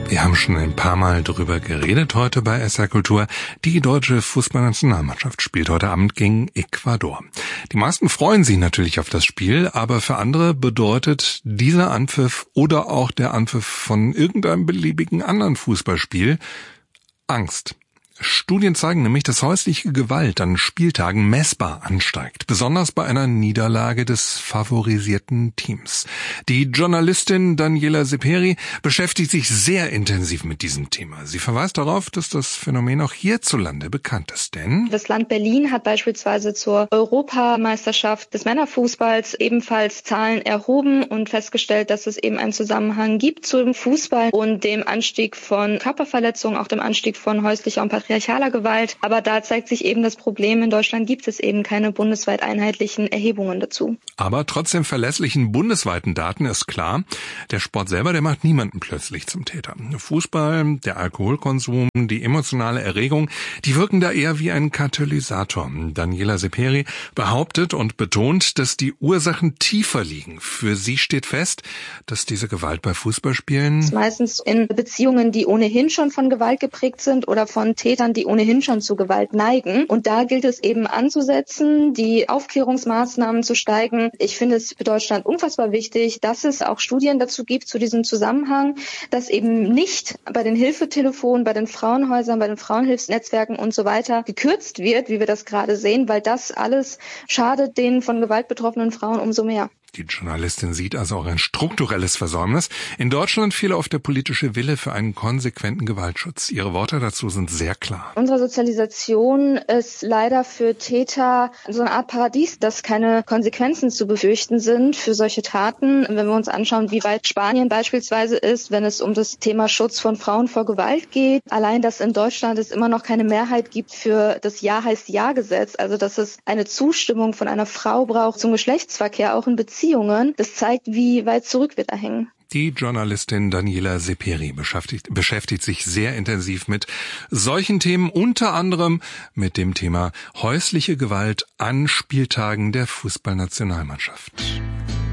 Wir haben schon ein paar Mal darüber geredet heute bei SR Kultur. Die deutsche Fußballnationalmannschaft spielt heute Abend gegen Ecuador. Die meisten freuen sich natürlich auf das Spiel, aber für andere bedeutet dieser Anpfiff oder auch der Anpfiff von irgendeinem beliebigen anderen Fußballspiel Angst. Studien zeigen nämlich, dass häusliche Gewalt an Spieltagen messbar ansteigt, besonders bei einer Niederlage des favorisierten Teams. Die Journalistin Daniela Seperi beschäftigt sich sehr intensiv mit diesem Thema. Sie verweist darauf, dass das Phänomen auch hierzulande bekannt ist, denn das Land Berlin hat beispielsweise zur Europameisterschaft des Männerfußballs ebenfalls Zahlen erhoben und festgestellt, dass es eben einen Zusammenhang gibt zum Fußball und dem Anstieg von Körperverletzungen, auch dem Anstieg von häuslicher und patriarchaler Gewalt. Aber da zeigt sich eben das Problem, in Deutschland gibt es eben keine bundesweit einheitlichen Erhebungen dazu. Aber trotzdem verlässlichen bundesweiten Daten ist klar, der Sport selber, der macht niemanden plötzlich zum Täter. Fußball, der Alkoholkonsum, die emotionale Erregung, die wirken da eher wie ein Katalysator. Daniela Seperi behauptet und betont, dass die Ursachen tiefer liegen. Für sie steht fest, dass diese Gewalt bei Fußballspielen meistens in Beziehungen, die ohnehin schon von Gewalt geprägt sind oder von Tätern, die ohnehin schon zu Gewalt neigen. Und da gilt es eben anzusetzen, die Aufklärungsmaßnahmen zu steigen. Ich finde es für Deutschland unfassbar wichtig, dass es auch Studien dazu gibt, zu diesem Zusammenhang, dass eben nicht bei den Hilfetelefonen, bei den Frauenhäusern, bei den Frauenhilfsnetzwerken und so weiter gekürzt wird, wie wir das gerade sehen, weil das alles schadet den von Gewalt betroffenen Frauen umso mehr. Die Journalistin sieht also auch ein strukturelles Versäumnis. In Deutschland fehle oft der politische Wille für einen konsequenten Gewaltschutz. Ihre Worte dazu sind sehr klar. Unsere Sozialisation ist leider für Täter so eine Art Paradies, dass keine Konsequenzen zu befürchten sind für solche Taten. Wenn wir uns anschauen, wie weit Spanien beispielsweise ist, wenn es um das Thema Schutz von Frauen vor Gewalt geht. Allein, dass in Deutschland es immer noch keine Mehrheit gibt für das Ja heißt Ja-Gesetz, also dass es eine Zustimmung von einer Frau braucht zum Geschlechtsverkehr, auch in Beziehungen. Das zeigt, wie weit zurück wir da hängen. Die Journalistin Daniela Seperi beschäftigt sich sehr intensiv mit solchen Themen, unter anderem mit dem Thema häusliche Gewalt an Spieltagen der Fußballnationalmannschaft.